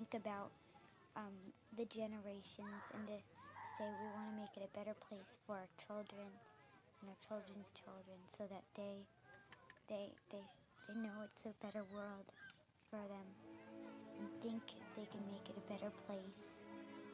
think about the generations and to say we want to make it a better place for our children and our children's children so that they, they, they know it's a better world for them and think if they can make it a better place